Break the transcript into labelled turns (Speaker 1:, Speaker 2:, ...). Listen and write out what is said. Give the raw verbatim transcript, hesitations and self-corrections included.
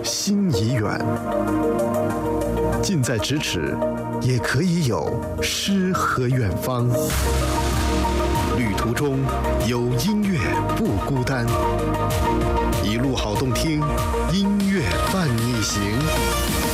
Speaker 1: 心已远。近在咫尺，也可以有诗和远方。旅途中有音乐不孤单，一路好动听，音乐伴你行。